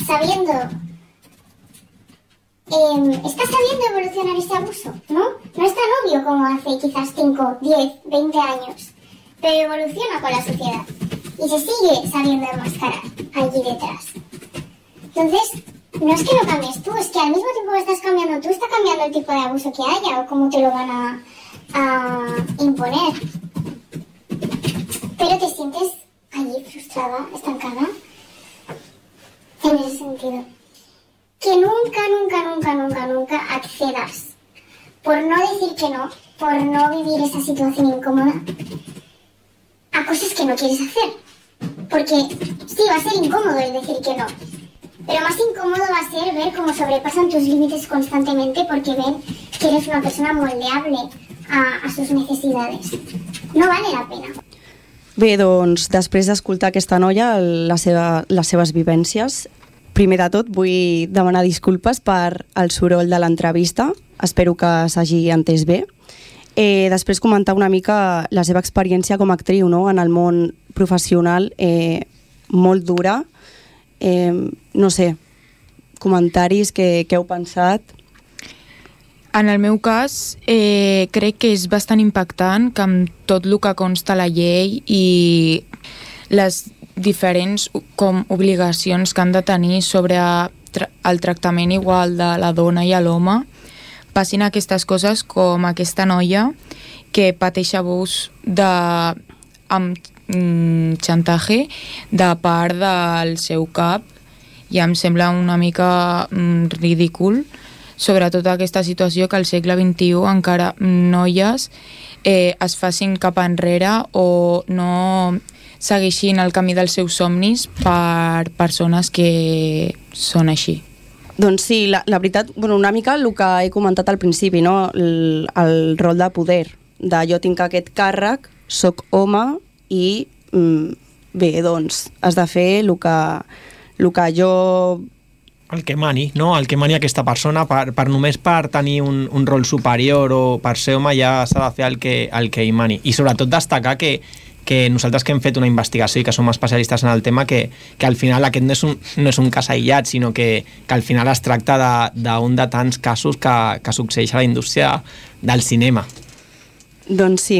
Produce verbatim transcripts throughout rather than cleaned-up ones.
sabiendo, eh, está sabiendo evolucionar ese abuso, ¿no? No es tan obvio como hace quizás cinco, diez, veinte años, pero evoluciona con la sociedad y se sigue sabiendo enmascarar allí detrás. Entonces, no es que lo cambies tú, es que al mismo tiempo que estás cambiando tú, está cambiando el tipo de abuso que haya o cómo te lo van a, a imponer. Pero te sientes allí frustrada, estancada, en ese sentido. Que nunca, nunca, nunca, nunca, nunca accedas, por no decir que no, por no vivir esa situación incómoda, a cosas que no quieres hacer. Porque sí, va a ser incómodo el decir que no, pero más incómodo va a ser ver cómo sobrepasan tus límites constantemente porque ven que eres una persona moldeable a, a sus necesidades. No vale la pena. Bé, doncs, després d'escoltar aquesta noia, la seva, les seves vivències, primer de tot vull demanar disculpes per el soroll de l'entrevista. Espero que s'hagi entès bé. Eh, després comentar una mica la seva experiència com a actriu, no?, en el món professional, eh, molt dura. Eh, no sé, comentaris, què, què heu pensat? En el meu cas, eh, crec que és bastant impactant que amb tot el que consta la llei i les diferents com obligacions que han de tenir sobre tra- el tractament igual de la dona i a l'home, passin aquestes coses com aquesta noia que pateix abús de, amb mm, xantatge de part del seu cap, i em sembla una mica mm, ridícul, sobretot aquesta situació que al segle vint-i-u encara noies eh, es facin cap enrere o no segueixin el camí dels seus somnis per persones que són així. Doncs sí, la, la veritat, bueno, una mica el que he comentat al principi, no? el, el rol de poder, de jo tinc aquest càrrec, soc home i mm, bé, doncs has de fer el que, el que jo... El que mani, no? El que mani aquesta persona, per, per només per tenir un, un rol superior o per ser home ja s'ha de fer el que, el que hi mani. I sobretot destacar que, que nosaltres que hem fet una investigació i que som especialistes en el tema, que, que al final aquest no és un, no és un cas aïllat, sinó que, que al final es tracta d'un de, de tants casos que, que succeeix a la indústria del cinema. Doncs sí.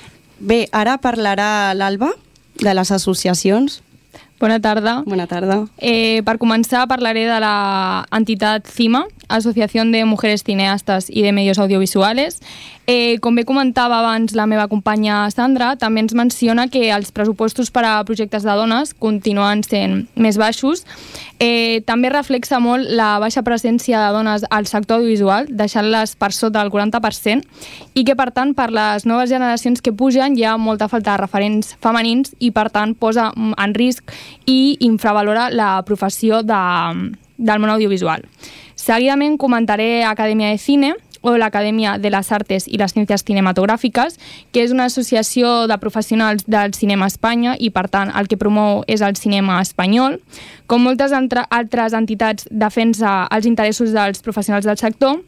Bé, ara parlarà l'Alba de les associacions. Bona tarda. Bona tarda. Eh, per començar parlaré de la entitat CIMA, Asociación de Mujeres Cineastas y de Medios Audiovisuales. Eh, com bé comentava abans la meva companya Sandra, també ens menciona que els pressupostos per a projectes de dones continuen sent més baixos. Eh, també reflexa molt la baixa presència de dones al sector audiovisual, deixant-les per sota del quaranta per cent, i que, per tant, per les noves generacions que pugen hi ha molta falta de referents femenins i, per tant, posa en risc i infravalora la professió de, del món audiovisual. Seguidament comentaré Academia de Cine, o l'Acadèmia de les Artes i les Ciències Cinematogràfiques, que és una associació de professionals del cinema a Espanya i, per tant, el que promou és el cinema espanyol. Com moltes altres entitats, defensa els interessos dels professionals del sector.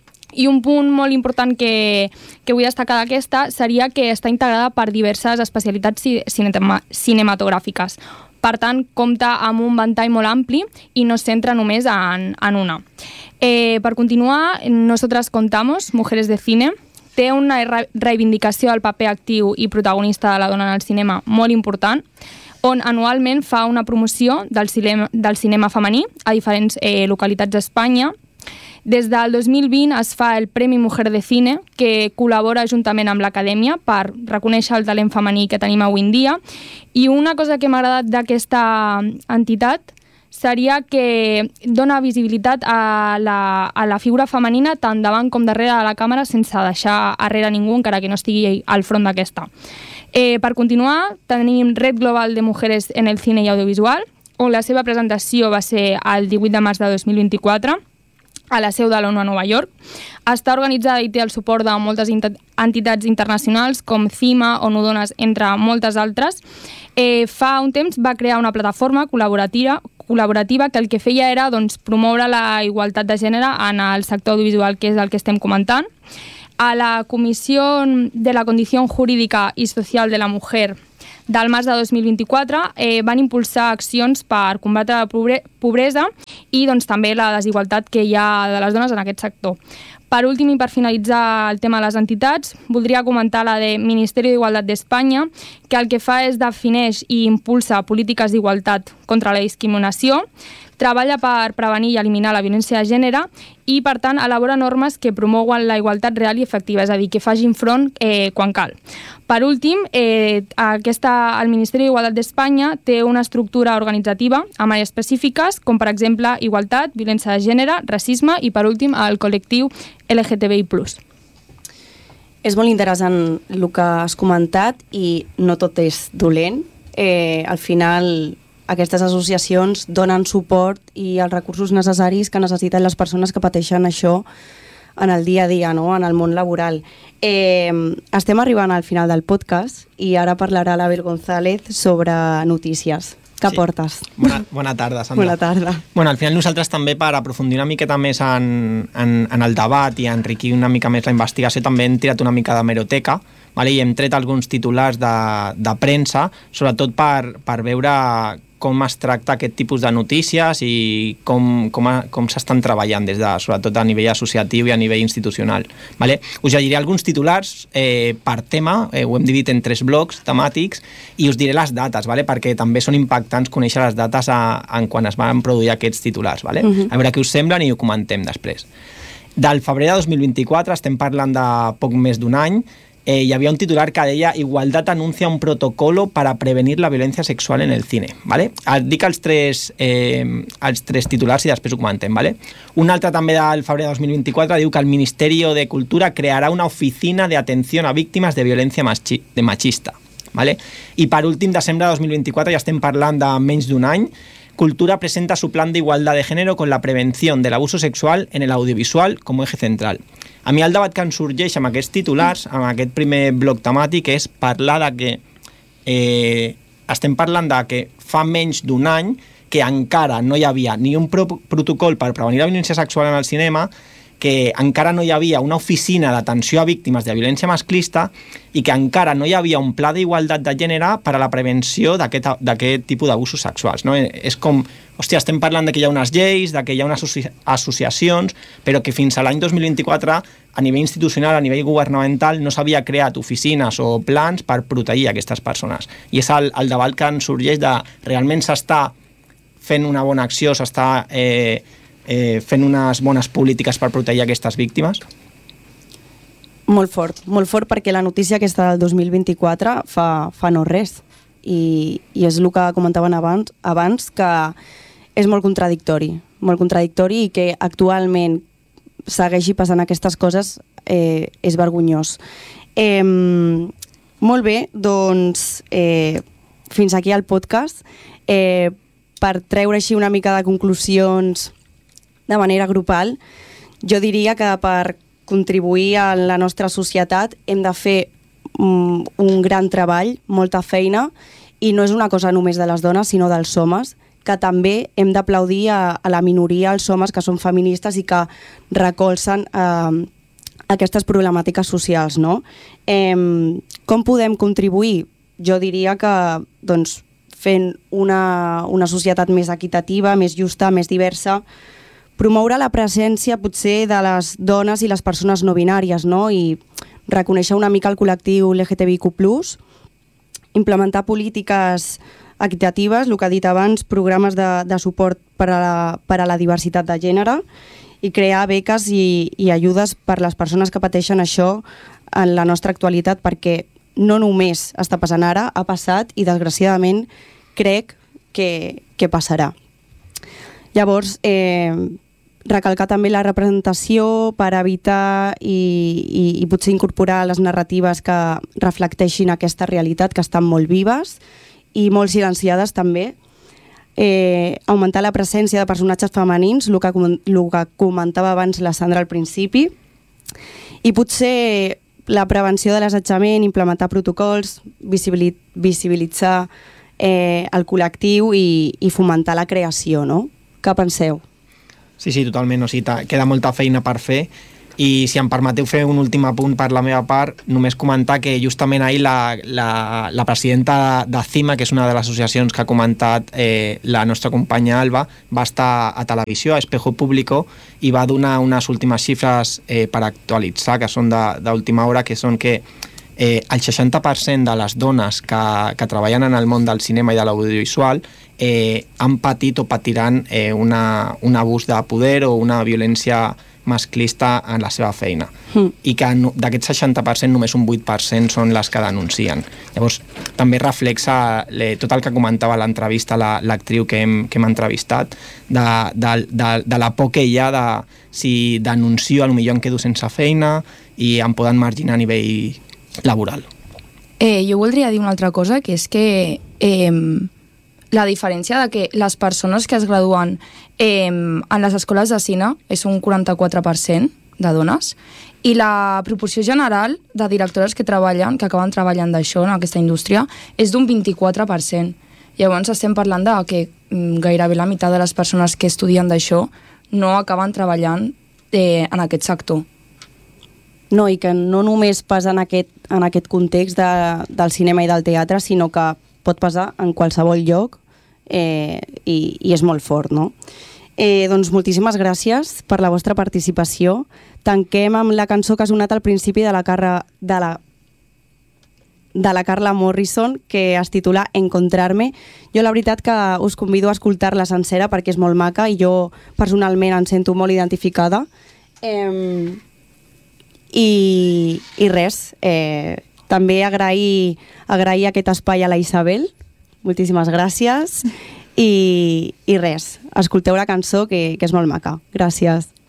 I un punt molt important que, que vull destacar d'aquesta seria que està integrada per diverses especialitats cinema, cinematogràfiques. Per tant, compta amb un ventall molt ampli i no es centra només en, en una. Eh, per continuar, Nosotras Contamos, Mujeres de Cine, té una re- reivindicació del paper actiu i protagonista de la dona en el cinema molt important, on anualment fa una promoció del cinema, del cinema femení a diferents eh, localitats d'Espanya. Des del dos mil vint es fa el Premi Mujer de Cine, que col·labora juntament amb l'Acadèmia per reconèixer el talent femení que tenim avui en dia. I una cosa que m'ha agradat d'aquesta entitat seria que dona visibilitat a la, a la figura femenina tant davant com darrere de la càmera sense deixar arrere ningú, encara que no estigui al front d'aquesta. Eh, per continuar, tenim Red Global de Mujeres en el Cine i Audiovisual, on la seva presentació va ser el divuit de març de dos mil vint-i-quatre, a la seu de l'ONU a Nova York. Està organitzada i té el suport de moltes entitats internacionals com CIMA, ONU Dones, entre moltes altres. Eh, fa un temps va crear una plataforma col·laborativa, col·laborativa que el que feia era doncs, promoure la igualtat de gènere en el sector audiovisual, que és el que estem comentant. A la Comissió de la Condició Jurídica i Social de la Mujer del març de dos mil vint-i-quatre eh, van impulsar accions per combatre la pobresa i doncs, també la desigualtat que hi ha de les dones en aquest sector. Per últim, i per finalitzar el tema de les entitats, voldria comentar la de Ministeri d'Igualtat d'Espanya, que el que fa és defineix i impulsa polítiques d'igualtat contra la discriminació, treballa per prevenir i eliminar la violència de gènere i, per tant, elabora normes que promouen la igualtat real i efectiva, és a dir, que facin front eh, quan cal. Per últim, eh, aquesta, el Ministeri d'Igualtat d'Espanya té una estructura organitzativa amb àrees específiques, com per exemple igualtat, violència de gènere, racisme i, per últim, el col·lectiu L G T B I plus. És molt interessant el que has comentat i no tot és dolent. Eh, al final, aquestes associacions donen suport i els recursos necessaris que necessiten les persones que pateixen això en el dia a dia, no? En el món laboral. Eh, estem arribant al final del podcast i ara parlarà l'Abel González sobre notícies. Què sí. portes? Bona, bona tarda, Sandra. Bona tarda. Bueno, al final nosaltres també, per aprofundir una miqueta més en, en, en el debat i enriquir una mica més la investigació, també hem tirat una mica d'hemeroteca, vale? I hem tret alguns titulars de, de premsa, sobretot per, per veure com es tracta aquest tipus de notícies i com, com, com s'estan treballant des de, sobretot a nivell associatiu i a nivell institucional. Vale? Us llegiré alguns titulars eh, per tema, eh, ho hem dividit en tres blocs temàtics i us diré les dates, vale? Perquè també són impactants conèixer les dates a, en quan es van produir aquests titulars. Vale? Uh-huh. A veure què us semblen i ho comentem després. Del febrer de dos mil vint-i-quatre, estem parlant de poc més d'un any, Eh, hi havia un titular que deia Igualdad anuncia un protocolo para prevenir la violencia sexual en el cine. ¿Vale? Dic els tres, eh, els tres titulars i després ho comentem. ¿Vale? Un altre també del febrer de dos mil vint-i-quatre diu que el Ministerio de Cultura crearà una oficina de atención a víctimas de violencia machi de machista. ¿Vale? I per últim, desembre de dos mil vint-i-quatre, ja estem parlant de menys d'un any, Cultura presenta su plan de igualdad de género con la prevención del abuso sexual en el audiovisual como eje central. A mi el debat que ens sorgeix amb aquests titulars, amb aquest primer bloc temàtic, és parlar de que eh, estem parlant de que fa menys d'un any que encara no hi havia ni un pro protocol per prevenir la violència sexual en el cinema, que encara no hi havia una oficina d'atenció a víctimes de violència masclista i que encara no hi havia un pla d'igualtat de gènere per a la prevenció d'aquest tipus d'abusos sexuals. No? És com, hòstia, estem parlant de que hi ha unes lleis, de que hi ha unes associacions, però que fins a l'any dos mil vint-i-quatre, a nivell institucional, a nivell governamental, no s'havia creat oficines o plans per protegir aquestes persones. I és el, el debat que ens sorgeix de realment s'està fent una bona acció, s'està eh, eh, fent unes bones polítiques per protegir aquestes víctimes? Molt fort, molt fort, perquè la notícia aquesta del dos mil vint-i-quatre fa, fa no res. I, i és el que comentaven abans, abans, que és molt contradictori, molt contradictori i que actualment segueixi passant aquestes coses eh, és vergonyós. Eh, molt bé, doncs eh, fins aquí el podcast. Eh, per treure així una mica de conclusions de manera grupal, jo diria que per contribuir a la nostra societat hem de fer um, un gran treball, molta feina, i no és una cosa només de les dones, sinó dels homes, que també hem d'aplaudir a, a la minoria, als homes que són feministes i que recolzen eh, aquestes problemàtiques socials. No? Eh, com podem contribuir? Jo diria que doncs, fent una, una societat més equitativa, més justa, més diversa, promoure la presència potser de les dones i les persones no binàries, no? I reconèixer una mica el col·lectiu L G T B I Q plus, implementar polítiques equitatives, el que he dit abans, programes de, de suport per a, la, per a la diversitat de gènere i crear beques i, i ajudes per les persones que pateixen això en la nostra actualitat, perquè no només està passant ara, ha passat i desgraciadament crec que, que passarà. Llavors, eh, recalcar també la representació per evitar i, i, i potser incorporar les narratives que reflecteixin aquesta realitat, que estan molt vives i molt silenciades també. Eh, augmentar la presència de personatges femenins, el que, el que comentava abans la Sandra al principi, i potser la prevenció de l'assetjament, implementar protocols, visibilitzar eh, el col·lectiu i, i fomentar la creació, no? Què penseu? Sí, sí, totalment. O sigui, queda molta feina per fer. I si em permeteu fer un últim apunt per la meva part, només comentar que justament ahir la, la, la presidenta de CIMA, que és una de les associacions que ha comentat eh, la nostra companya Alba, va estar a televisió, a Espejo Público, i va donar unes últimes xifres eh, per actualitzar, que són d'última hora, que són que eh, el seixanta per cent de les dones que, que treballen en el món del cinema i de l'audiovisual eh, han patit o patiran eh, una, un abús de poder o una violència masclista en la seva feina. Mm. I que d'aquest seixanta per cent només un vuit per cent són les que denuncien. Llavors, també reflexa le, tot el que comentava a l'entrevista l'actriu que, hem, que hem entrevistat, de, de, de, de la por que hi ha de si denuncio potser em quedo sense feina i em poden marginar a nivell laboral. Eh, jo voldria dir una altra cosa, que és que eh, la diferència de que les persones que es graduen eh, en les escoles de cine és un quaranta-quatre per cent de dones i la proporció general de directores que treballen, que acaben treballant d'això en aquesta indústria, és d'un vint-i-quatre per cent. Llavors estem parlant de que gairebé la meitat de les persones que estudien d'això no acaben treballant eh, en aquest sector. No, i que no només passa en aquest, en aquest context de, del cinema i del teatre, sinó que pot passar en qualsevol lloc eh, i, i és molt fort, no? Eh, doncs moltíssimes gràcies per la vostra participació. Tanquem amb la cançó que ha sonat al principi de la, carra, de la, de la Carla Morrison, que es titula Encontrarme. Jo la veritat que us convido a escoltar-la sencera perquè és molt maca i jo personalment em sento molt identificada. Eh, i, i res, eh, també agrair, agrair aquest espai a la Isabel. Moltíssimes gràcies. I, i res, escolteu la cançó que, que és molt maca. Gràcies.